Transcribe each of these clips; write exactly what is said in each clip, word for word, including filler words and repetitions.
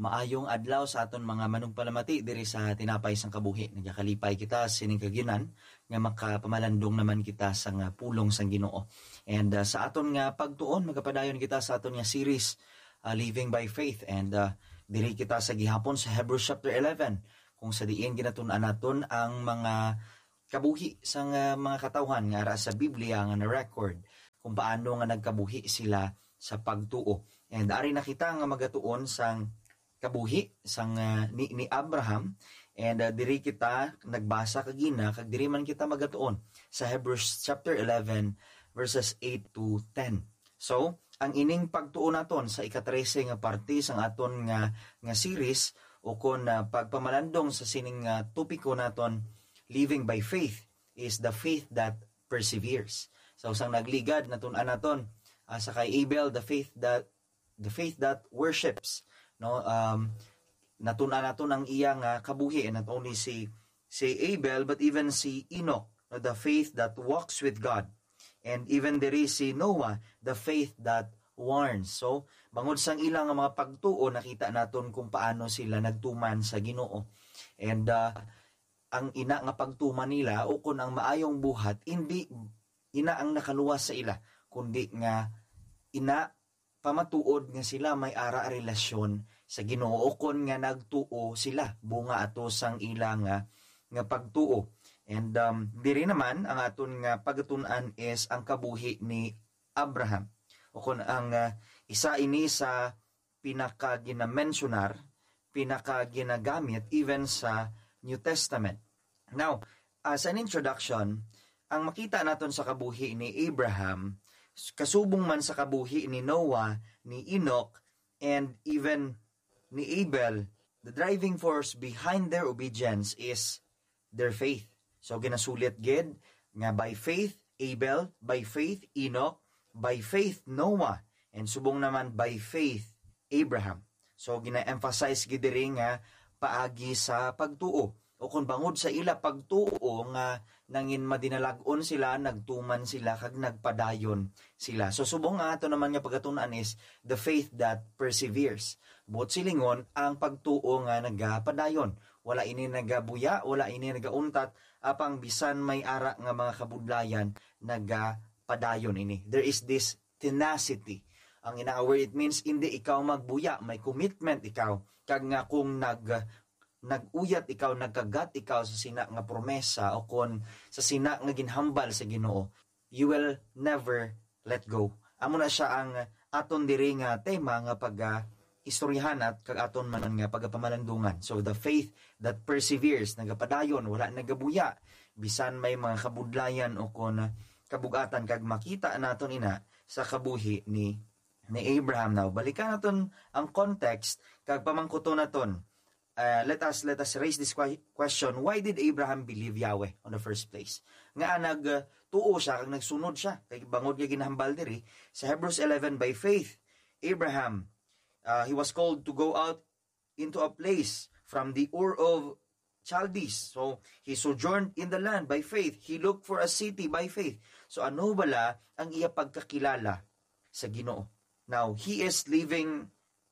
Maayong adlaw sa aton mga manungpalamati diri sa tinapay sang kabuhi. Nagakalipay kita sining kaginan nga makapamalandong naman kita sa nga pulong sang Ginoo. And uh, sa aton nga pagtuon magapadayon kita sa aton nga series uh, Living by Faith, and uh, diri kita sa gihapon sa Hebrews chapter eleven kung sa diin ginatun-an naton ang mga kabuhi sang uh, mga katawhan nga ara sa Biblia nga na-record kung paano nga nagkabuhi sila sa pagtuo. And ari na kita nga magatuon sang kabuhi sang uh, ni, ni Abraham, and uh, diri kita nagbasa kagina kag diri man kita magatuon sa Hebrews chapter eleven verses eight to ten. So ang ining pagtuon naton sa ika-trese nga parte sang aton nga nga series o kon uh, pagpamalandong sa sining uh, topiko naton Living by Faith is the faith that perseveres. So sang nagligad natun-an naton uh, sa kay Abel, the faith that the faith that worships. No, um natun-an naton ang iya nga kabuhi, and not only si si Abel but even si Enoch, no, the faith that walks with God, and even there is si Noah, the faith that warns. So bangod sang ilang nga mga pagtuo nakita naton kung paano sila nagtuman sa Ginoo, and uh, ang ina nga pagtuman nila o kun ang maayong buhat hindi ina ang nakaluwas sa ila, kundi nga ina pamatuod nga sila may ara relasyon sa Ginoo kon nga nagtuo sila bunga ato sang ilang nga, nga pagtuo. And um, diri naman ang aton nga pagatun-an is ang kabuhi ni Abraham. O kon ang uh, isa ini sa pinaka ginamensionar, pinaka ginagamit even sa New Testament. Now, as an introduction, ang makita naton sa kabuhi ni Abraham kasubong man sa kabuhi ni Noah, ni Enoch, and even ni Abel, the driving force behind their obedience is their faith. So ginasulit gid nga by faith Abel, by faith Enoch, by faith Noah, and subong naman by faith Abraham. So gina-emphasize gid diri nga paagi sa pagtuo. O kung bangod sa ila pagtuo nga nangin madinalag-on sila, nagtuman sila, kag nagpadayon sila. So subong nga ato naman nga pagatunan is the faith that perseveres. Buot silingon ang pagtuo nga nagapadayon. Wala ini nagabuya, wala ini nagauntat, apang bisan may ara nga mga kabudlayan nagapadayon ini. There is this tenacity. Ang ina-aware it means hindi ikaw magbuya, may commitment ikaw. Kag nga kung nag naguyat ikaw, nagkagat ikaw sa sina nga promesa o kon sa sina nga ginhambal sa Ginoo, you will never let go. Amo na siya ang aton diri nga tema nga pag uh, istoryahan at kag aton man nga pagapamalandungan. So the faith that perseveres, nagapadayon, wala nagabuya bisan may mga kabudlayan o kon uh, kabugatan, kag makita naton ina sa kabuhi ni ni Abraham. Now balikan naton ang context kag pamangkuton naton. Uh, let us let us raise this question: why did Abraham believe Yahweh on the first place? Nga nag uh, tuo siya kag nagsunod siya kay bangod nga ginahambal diri sa Hebrews eleven. By faith Abraham, uh, he was called to go out into a place from the Ur of Chaldees. So he sojourned in the land by faith. He looked for a city by faith. So ano bala ang iya pagkakilala sa Ginoo? Now he is living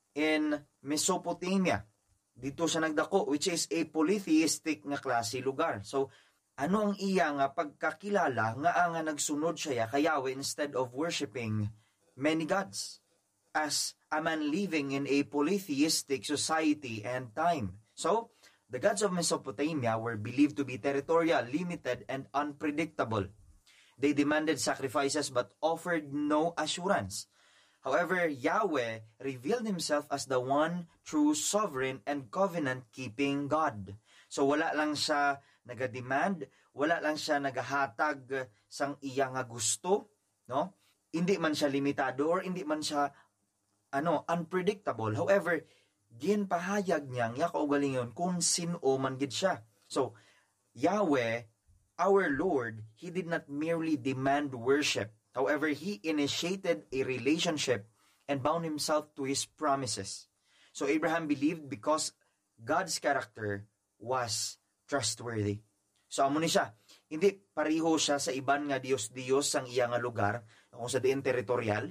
in Mesopotamia. Dito siya nagdako, which is a polytheistic nga klase lugar. So, ano ang iya nga pagkakilala nga nga nagsunod siya kay Yahweh instead of worshiping many gods as a man living in a polytheistic society and time. So, the gods of Mesopotamia were believed to be territorial, limited, and unpredictable. They demanded sacrifices but offered no assurance. However, Yahweh revealed himself as the one true sovereign and covenant-keeping God. So wala lang siya nagademand, wala lang siya nagahatag sang iya nga gusto, no? Hindi man siya limitado or hindi man siya ano, unpredictable. However, ginpahayag niya nga kaugalingon kung sino man gid siya. So, Yahweh, our Lord, he did not merely demand worship. However, he initiated a relationship and bound himself to his promises. So Abraham believed because God's character was trustworthy. So amo ni siya, hindi pareho siya sa iban nga Dios-Dios sang iya nga lugar, kung sa diin teritorial,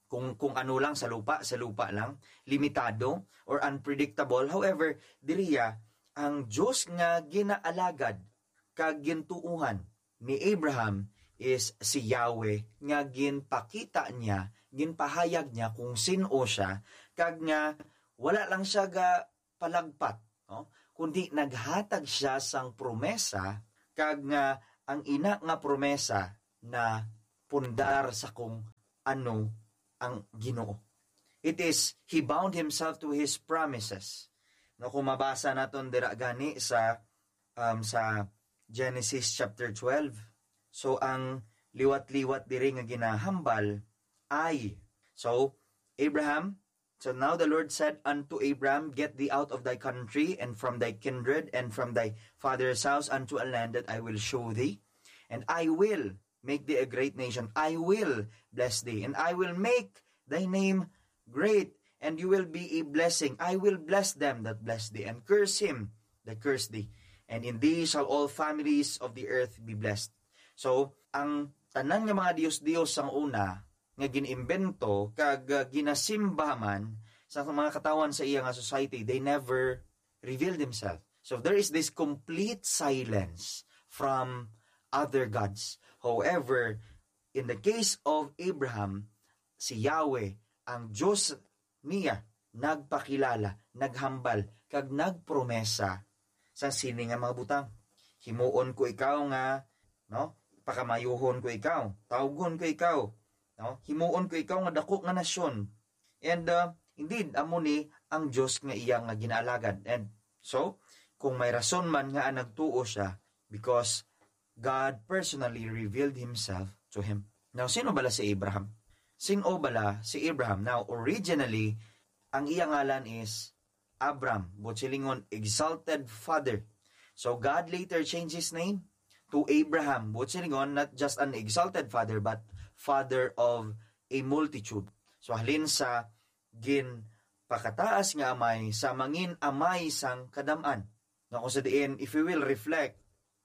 kung kung ano lang sa lupa, sa lupa lang, limitado or unpredictable. However, diriya ang Dios nga ginaalagad kag gintuuhan ni Abraham is si Yahweh nga ginpakita niya, ginpahayag niya kung sino siya, kag nga wala lang siya ga palagpat, no? Kundi naghatag siya sang promesa, kag nga ang ina nga promesa na pundar sa kung ano ang Ginoo. It is, He bound Himself to His promises. No, kung mabasa naton dira gani sa um, sa Genesis chapter twelve. So ang liwat-liwat diri nga ginahambal ay, so Abraham, so now the Lord said unto Abraham, get thee out of thy country and from thy kindred and from thy father's house unto a land that I will show thee, and I will make thee a great nation. I will bless thee, and I will make thy name great, and you will be a blessing. I will bless them that bless thee, and curse him that curse thee. And in thee shall all families of the earth be blessed. So, ang tanan nga mga Diyos-Diyos ang una, nga ginimbento, kag uh, ginasimba man, sa mga katawan sa iya nga society, they never revealed themselves. So, there is this complete silence from other gods. However, in the case of Abraham, si Yahweh, ang Diyos niya, nagpakilala, naghambal, kag nagpromesa sa sini nga mga butang. Himuon ko ikaw nga, no? Pakamayuhon ko ikaw, tawgon ko ikaw, no? Himuon ko ikaw nga dako nga nasyon. And uh, indeed, amo ni ang Diyos nga iya nga ginaalagad. And so, kung may rason man nga nagtuo siya, because God personally revealed Himself to him. Now, sino bala si Abraham? Sino bala si Abraham? Now, originally, ang iyang ngalan is Abram, Butchilingon, exalted father. So, God later changed his name to Abraham, Butchilingon, not just an exalted father, but father of a multitude. So, halin sa gin pakataas nga amay, sa mangin amay sang kadaman. Now, kung sa diin, if we will reflect,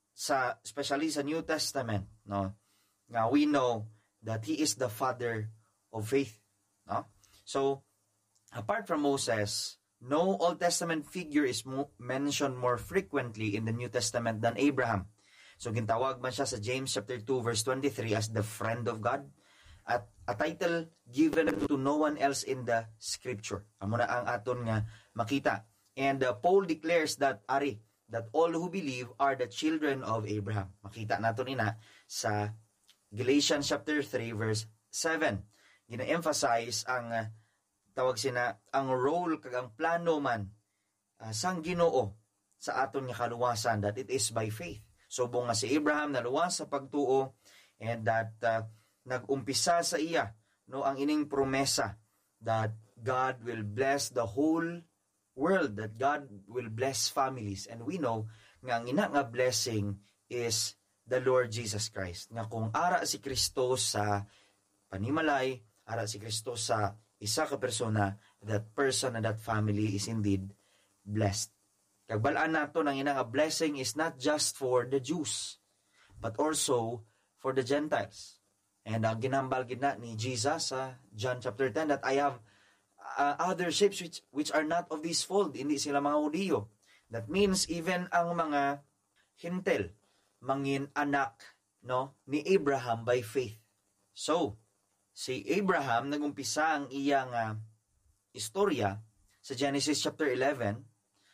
sa especially sa New Testament, no, nga we know that He is the father of faith, no? So apart from Moses, no Old Testament figure is mo- mentioned more frequently in the New Testament than Abraham. So gintawag man siya sa James chapter two verse twenty-three as the friend of God, at a title given to no one else in the scripture. Amo na ang aton nga makita. And uh, Paul declares that ari that all who believe are the children of Abraham. Makita nato nina sa Galatians chapter three verse seven. Gina-emphasize ang uh, tawag sina ang role kag ang plano man uh, sang Ginoo sa aton nga kaluwasan, that it is by faith. So bunga nga si Abraham naluwas sa pagtuo, and that uh, nag-umpisa sa iya no ang ining promesa that God will bless the whole world, that God will bless families. And we know nga ang ina nga blessing is the Lord Jesus Christ. Nga kung ara si Kristo sa panimalay, ara si Kristo sa isa ka persona, that person and that family is indeed blessed. Kagbalaan nato ng ina nga blessing is not just for the Jews, but also for the Gentiles. And ang ginambal gina ni Jesus sa John chapter ten, that I have Uh, other ships which which are not of this fold, hindi sila mga Hudiyo. That means even ang mga hintel, mangin anak no ni Abraham by faith. So, si Abraham nagumpisa ang iyang uh, istorya sa Genesis chapter eleven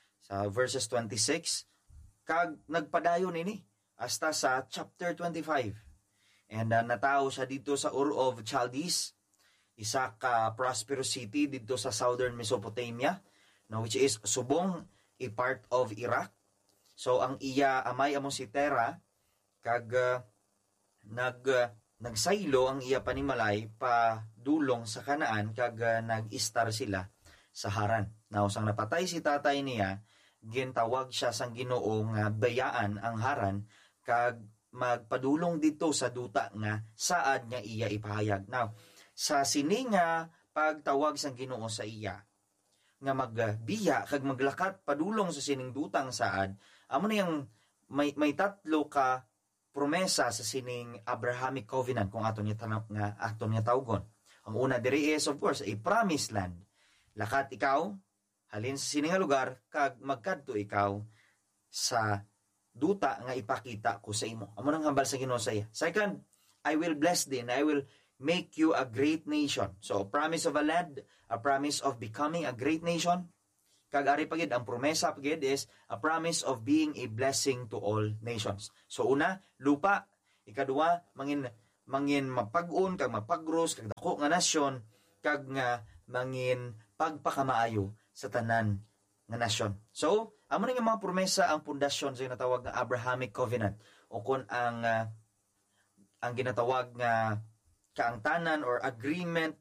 sa verses twenty-six, kag nagpadayon ini hasta sa chapter twenty-five. And uh, natao siya dito sa Ur of Chaldees, isa ka prosperous city dito sa southern Mesopotamia, no, which is subong a part of Iraq. So ang iya amay amo si Tera, kag uh, nag uh, nagsaylo ang iya panimalay pa dulong sa Kanaan, kag uh, nag-istar sila sa Haran. Now sang napatay si tatay niya, gintawag siya sang Ginoo nga bayaan ang Haran, kag magpadulong dito sa duta nga saad nga iya ipahayag. Now sa sini nga pagtawag sang Ginoo sa iya nga magbiya kag maglakat padulong sa sining dutang saad, amo na yung may may tatlo ka promesa sa sining Abrahamic covenant kung aton niya tanap nga aton niya tawgon. Ang una diri is, of course, a promised land. Lakat ikaw, halin sa sini nga lugar, kag magkadto ikaw sa duta nga ipakita ko sa imo. Amo nang hambal sa Ginoo sa iya. Second, I will bless thee and I will make you a great nation. So, a promise of a land, a promise of becoming a great nation. Kag ari pagid ang promesa pagid is a promise of being a blessing to all nations. So una, lupa. Ikaduha, mangin mangin mapag-on kag mapagros kag dako nga nasyon kag nga mangin pagpakamaayo sa tanan nga nasyon. So, amo ni nga mga promesa ang pundasyon sa ginatawag nga Abrahamic Covenant o kon ang uh, ang ginatawag nga kaangtanan or agreement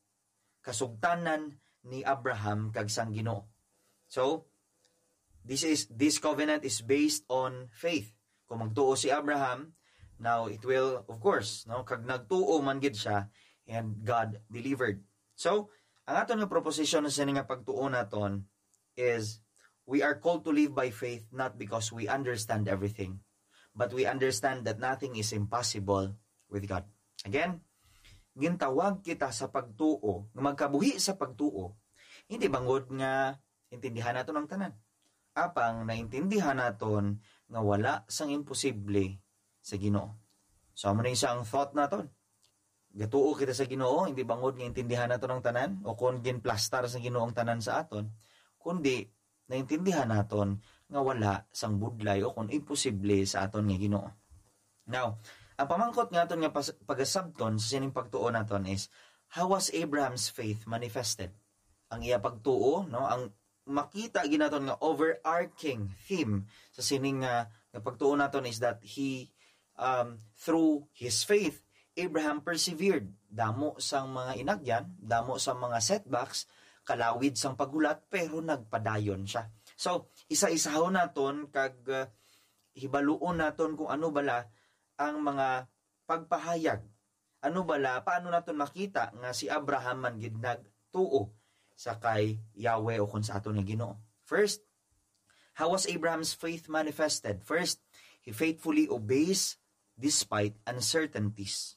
kasugtanan ni Abraham kag sang Ginoo. So, this is this covenant is based on faith. Kung magtuo si Abraham, now it will, of course, no, kag nagtuo man gid siya and God delivered. So, ang aton nga proposition sa nga pagtuo naton is we are called to live by faith not because we understand everything, but we understand that nothing is impossible with God. Again, gintawag kita sa pagtuo, nga magkabuhi sa pagtuo, hindi bangod nga intindihan naton ang tanan. Apang naintindihan naton nga wala sang imposible sa Ginoo. So amo na isang thought naton. Gatuo kita sa Ginoo, hindi bangod nga intindihan naton ang tanan o kon ginplastar sa Ginoo ang tanan sa aton, kundi naintindihan naton nga wala sang budlay o kon imposible sa aton nga Ginoo. Now, ang pamangkot nga aton nga pagasabton sa sining pagtuo naton is how was Abraham's faith manifested? Ang iya pagtuo, no, ang makita ginaton nga overarching theme sa sining nga uh, pagtuo naton is that he um, through his faith Abraham persevered damo sang mga inagyan, damo sang mga setbacks, kalawid sang paghulat pero nagpadayon siya. So isa-isahon naton kag uh, hibaluon naton kung ano bala ang mga pagpahayag, ano bala paano naton makita nga si Abraham man gid nagtuo sa kay Yahweh o kung sa aton nga Ginoo. First, how was Abraham's faith manifested? First, he faithfully obeys despite uncertainties.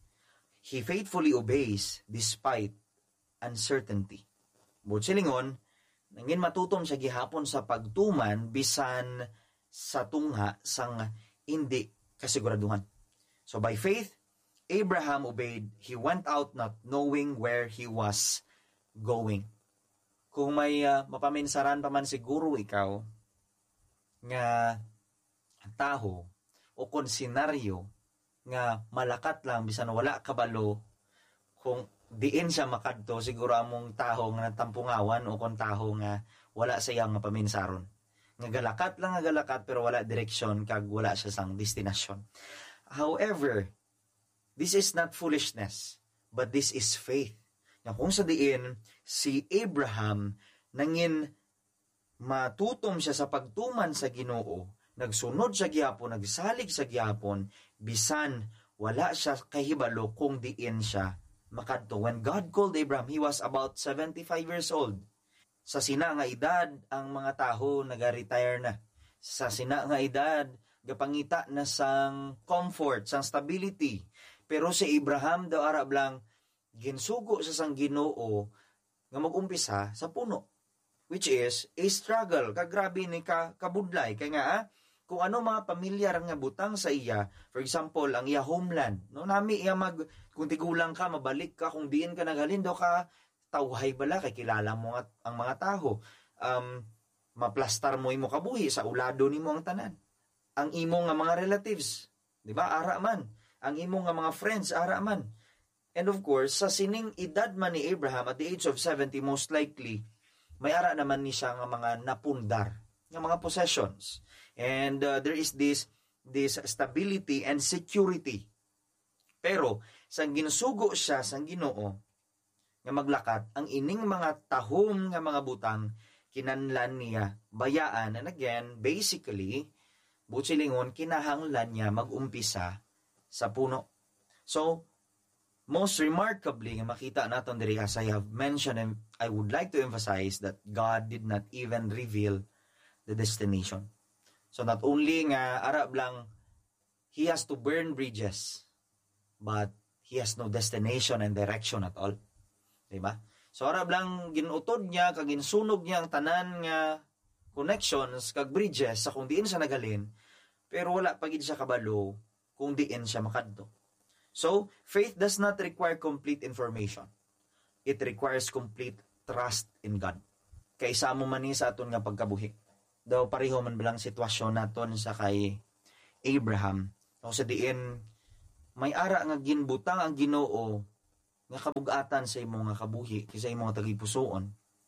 He faithfully obeys despite uncertainty. Bukod silingon, nangin matutom siya gihapon sa pagtuman bisan sa tungha sang hindi kasiguraduhan. So by faith, Abraham obeyed. He went out not knowing where he was going. Kung may uh, mapaminsaran pa man siguro ikaw nga taho o kon senaryo nga malakat lang bisan wala kabalo kung diin siya makadto, siguro among taho nga natampungawan o kon taho nga wala sayang nga paminsaron. Nga galakat lang nga galakat pero wala direksyon kag wala siya sang destinasyon. However, this is not foolishness, but this is faith. Na kung sa diin, si Abraham nangin matutom siya sa pagtuman sa Ginoo, nagsunod sa gihapon, nagsalig sa gihapon, bisan wala siya kahibalo kung diin siya makadto. When God called Abraham, he was about seventy-five years old. Sa sina nga edad, ang mga taho naga-retire na. Sa sina nga edad, gapangita na sang comfort, sang stability. Pero si Abraham daw arab lang, ginsugo sa sang Ginoo nga mag-umpisa sa puno, which is a struggle. Kagrabe ni ka kabudlay kay nga ah, kung ano mga pamilyar nga butang sa iya, for example ang iya homeland, no, nami iya mag kung tigulang ka mabalik ka, kung diin ka naghalin daw ka tawhay bala kay kilala mo at ang mga taho, um maplastar mo imo kabuhi sa ulado nimo ang tanan, ang imo nga mga relatives, di ba, ara man, ang imo nga mga friends ara man. And of course, sa sining edad man ni Abraham at the age of seventy, most likely, may ara naman ni siya nga mga napundar, nga mga possessions. And uh, there is this, this stability and security. Pero, sang ginusugo siya sang Ginoo, nga maglakat, ang ining mga tahom nga mga butang, kinanlan niya, bayaan. And again, basically, butsilingon, kinahanglan niya mag-umpisa sa puno. So, most remarkably, nga makita natin diri, as I have mentioned, and I would like to emphasize that God did not even reveal the destination. So not only nga Arab lang, he has to burn bridges, but he has no destination and direction at all. Diba? So arab lang ginutod niya, kag ginsunog niya ang tanan nga connections, kag bridges sa kung diin siya nagalin, pero wala pa gid siya kabalo kung diin siya makadto. So, faith does not require complete information. It requires complete trust in God. Kaysa mo man ni sa aton nga pagkabuhi. Daw pareho man bilang sitwasyon naton sa kay Abraham. O sa diin, may ara nga ginbutang ang Ginoo nga kabugatan sa imong nga kabuhi, kaysa imong nga tagipusoon.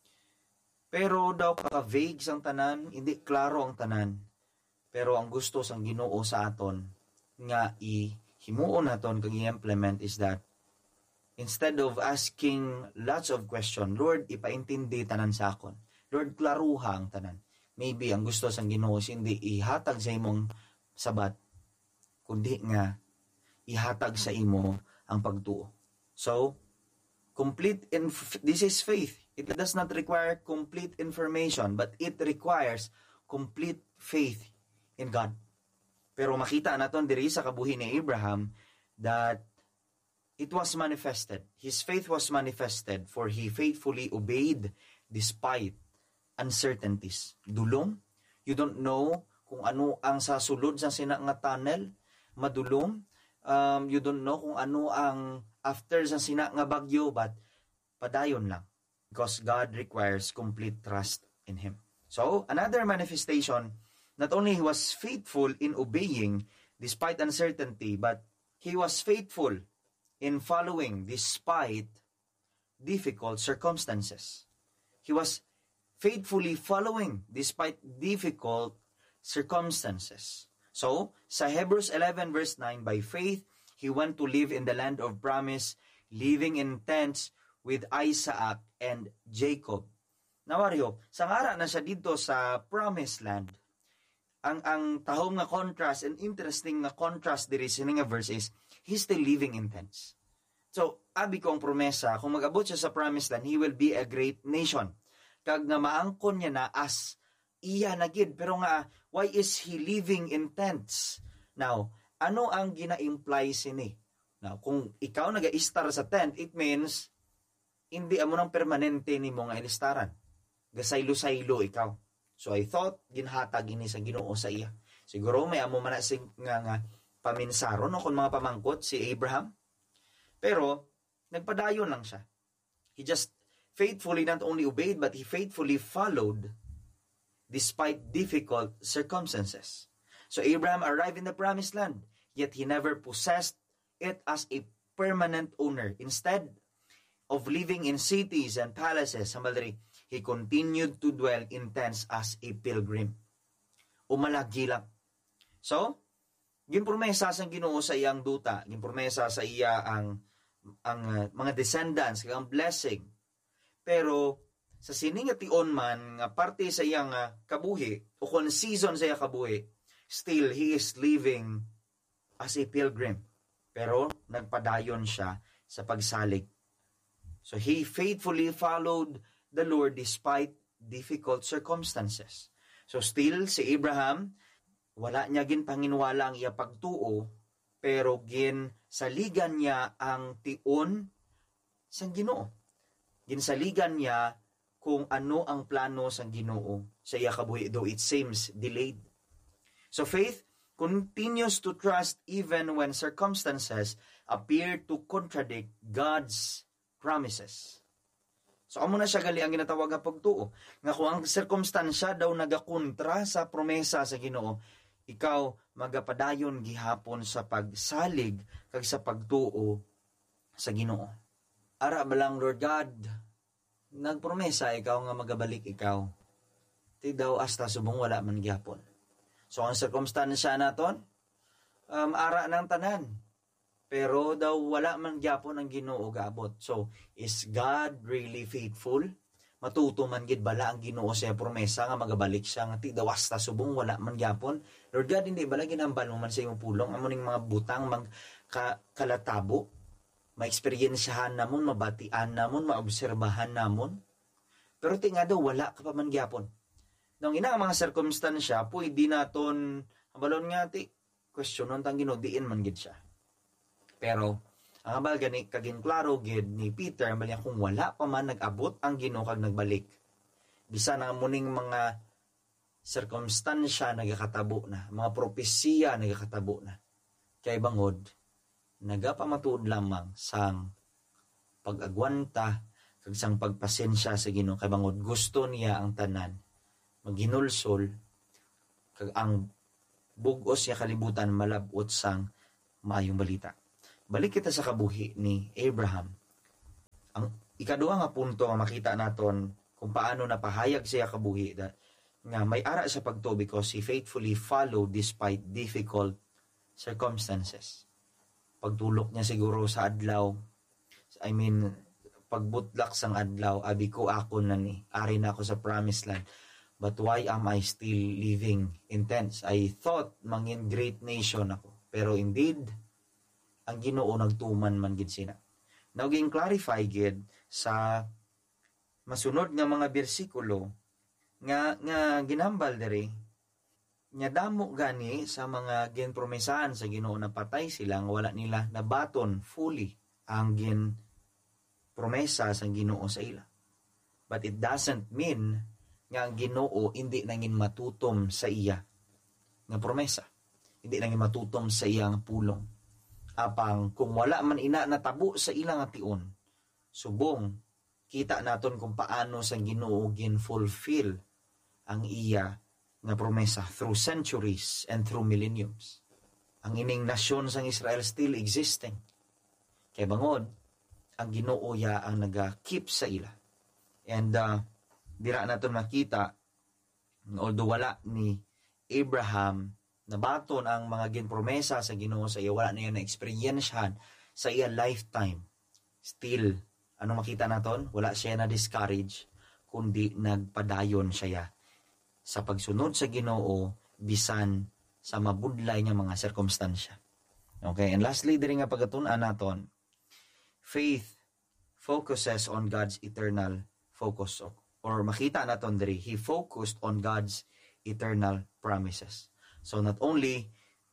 Pero daw ka-vague sang tanan, hindi klaro ang tanan. Pero ang gusto sang Ginoo sa aton nga ihimuon naton kag i-implement is that instead of asking lots of question, Lord, ipaintindi tanan sa akon. Lord, klaruha ang tanan. Maybe ang gusto sang Ginoo is hindi ihatag sa imong sabat, kundi nga ihatag sa imo ang pagtuo. So, complete inf- this is faith. It does not require complete information, but it requires complete faith in God. Pero makita naton diri sa kabuhi ni Abraham that it was manifested. His faith was manifested, for he faithfully obeyed despite uncertainties. Dulong, you don't know kung ano ang sasulod sa sina nga tunnel, madulong. Um, you don't know kung ano ang after sa sina nga bagyo, but padayon lang. Because God requires complete trust in Him. So, another manifestation, not only he was faithful in obeying despite uncertainty, but he was faithful in following despite difficult circumstances. He was faithfully following despite difficult circumstances. So, sa Hebrews eleven verse nine, by faith, he went to live in the land of promise, living in tents with Isaac and Jacob. Nawaryo, sangara na siya dito sa promised land. Ang ang tahong nga contrast and interesting nga contrast diri sa nga verse is, he's still living in tents. So, abi ko ang promesa, kung mag-abot siya sa promised land, he will be a great nation. Kag nga maangkon niya na as iya na gid, pero nga, why is he living in tents? Now, ano ang gina-imply sini? Now, kung ikaw naga-istar sa tent, it means, hindi amo nang permanente ni mo nga ilistaran. Gasaylo-saylo ikaw. So, I thought, ginhatag ini sa Ginoo sa iya. Siguro, may amo man sing nga, nga paminsaro, no, kung mga pamangkot, si Abraham. Pero, nagpadayon lang siya. He just faithfully not only obeyed, but he faithfully followed despite difficult circumstances. So Abraham arrived in the promised land, yet he never possessed it as a permanent owner. Instead of living in cities and palaces, he continued to dwell in tents as a pilgrim. Umalagi lang. So, ginpromesa sa Ginoo sa iyang duta, ginpromesa sa iya ang ang uh, mga descendants, ang blessing. Pero sa sining nga tion man nga parte sa iyang uh, kabuhi o kung season sa iyang kabuhi, still he is living as a pilgrim. Pero nagpadayon siya sa pagsalig. So he faithfully followed the Lord despite difficult circumstances. So still si Abraham, wala niya gin panginwala ang iya pagtuo, pero gin saligan niya ang tion sang Ginoo. Ginsaligan niya kung ano ang plano sang Ginoo sa iya kabuhi, though it seems delayed. So faith continues to trust even when circumstances appear to contradict God's promises. So amo na siya gali ang ginatawag nga pagtuo. Nga kung ang circumstansya daw nagakontra sa promesa sa Ginoo, ikaw magapadayon gihapon sa pagsalig kag sa pagtuo sa Ginoo. Ara ba lang, Lord God, nagpromesa ikaw nga magabalik ikaw. Ti daw hasta subong wala man gihapon. So ang circumstansya naton, um, ara ng tanan. Pero daw wala man gihapon ang Ginoo gaabot. So is God really faithful? Matuto man gid bala ang Ginoo sa promesa nga magabalik siya nga ti daw hasta subong wala man gihapon. Lord God, hindi bala ginambal mo man sa imong pulong amo ning mga butang mag ka, kalatabo? Ma-eksperyensyahan namon, mabatian namon, maobserbahan namon. Pero ti nga daw, wala ka pa man gyapon. Nang ina ang mga circumstansya, pwede naton, ang balon nga ti, questionon tang Ginoo, diin man gid siya. Pero, Ang abal gani kaging klaro gid ni Peter bali kung wala pa man nag-abot ang Ginoo kag nagbalik. Bisan ang muning mga circumstansya nagakatabo na, mga propesiya nagakatabo na. Kay bangod nagapamatuod lamang sang pag-agwanta kag sang pagpasensya sa Ginoo kay bangod gusto niya ang tanan maghinulsol kag ang bug-os niya kalibutan malabot sang maayong balita. Balik kita sa kabuhi ni Abraham. Ang ikaduha nga punto nga makita naton kung paano napahayag siya kabuhi that nga may ara sa pagtuo because he faithfully followed despite difficult circumstances. Pagtulok niya siguro sa adlaw, I mean, pagbutlak sang adlaw, abi ko ako na ni, ari na ako sa promised land. But why am I still living in tents? I thought mangin great nation ako. Pero indeed, ang Ginoo nagtuman man gid sina. Now, ging clarify gid sa masunod nga mga bersikulo nga nga ginambal diri nya damo gani sa mga ginpromesahan sa Ginoo na patay sila nga wala nila nabaton fully ang gin promesa sa Ginoo sa ila. But it doesn't mean nga ang Ginoo hindi nangin matutom sa iya nga promesa. Hindi nangin matutom sa iya nga pulong. Apang kung wala man ina natabo sa ilang nga tion, subong kita naton kung paano sa Ginoo gin fulfill ang iya nga promesa through centuries and through millenniums. Ang ining nasyon sang Israel still existing. Kay bangod, ang Ginoo ya ang naga-keep sa ila. And uh, dira naton makita, although wala ni Abraham nabaton ang mga ginpromesa sa Ginoo sa iya, wala na yan na-experiensyahan sa iya lifetime. Still, ano makita naton? Wala siya na discourage, kundi nagpadayon siya sa pagsunod sa Ginoo bisan sa mabudlay nga mga sirkumstansya. Okay, and lastly, diri nga pagatunan naton, faith focuses on God's eternal focus. Or makita naton diri, he focused on God's eternal promises. So not only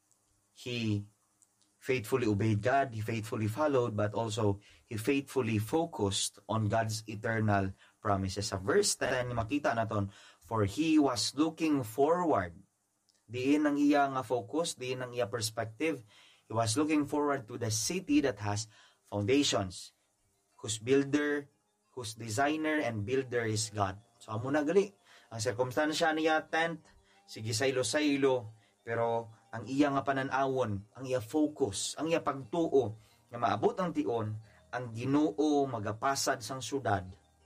he faithfully obeyed God, he faithfully followed, but also he faithfully focused on God's eternal promises. Sa verse ten, makita naton, for he was looking forward. Diin ang iya nga focus, diin ang iya perspective. He was looking forward to the city that has foundations, whose builder, whose designer and builder is God. So amo na gali. Ang circumstansya niya tent, sige saylo-saylo, pero ang iya nga pananawon, ang iya focus, ang iya pagtuo nga maabot ang tion, ang Ginoo magapasad sang syudad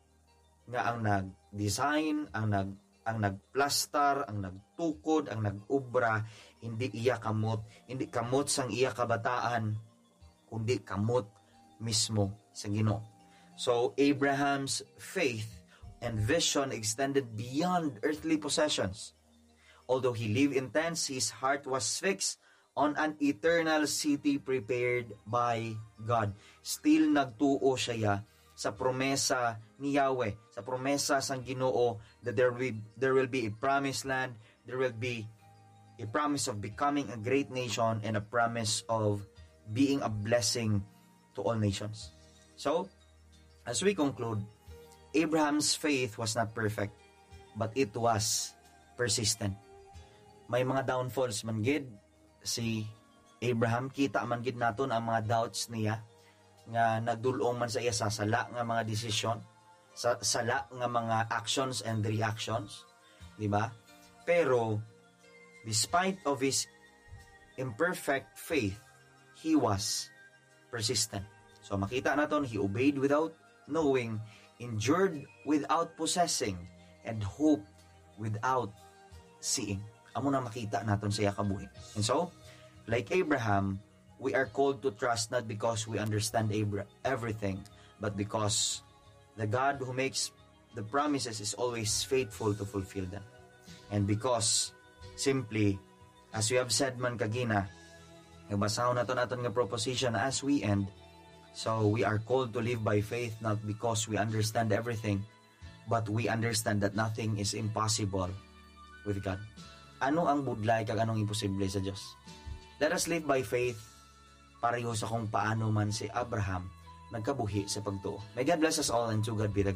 nga ang nag-design, ang nag ang nagplastar, ang nagtukod, ang nag-ubra, hindi iya kamot, hindi kamot sang iya kabataan, kundi kamot mismo sa Ginoo. So Abraham's faith and vision extended beyond earthly possessions. Although he lived in tents, his heart was fixed on an eternal city prepared by God. Still nagtuo siya sa promesa ni Yahweh, sa promesa sang Ginoo that there will, there will be a promised land, there will be a promise of becoming a great nation, and a promise of being a blessing to all nations. So, as we conclude, Abraham's faith was not perfect, but it was persistent. May mga downfalls man gid si Abraham, kita man gid naton ang mga doubts niya nga nagdulong man sa iya sa sala nga mga desisyon, sa sala nga mga actions and reactions, di ba? Pero despite of his imperfect faith, he was persistent. So makita naton, he obeyed without knowing, endured without possessing, and hoped without seeing. Amo na makita naton sa iya kabuhi. And so, like Abraham, we are called to trust not because we understand everything, but because the God who makes the promises is always faithful to fulfill them. And because, simply, as we have said man kagina, nabasahon nato naton nga proposition as we end, so we are called to live by faith not because we understand everything, but we understand that nothing is impossible with God. Ano ang budlay kag anong imposible sa Dios? Let us live by faith pareho sa kung paano man si Abraham nagkabuhi sa pagtuo. May God bless us all and to God be the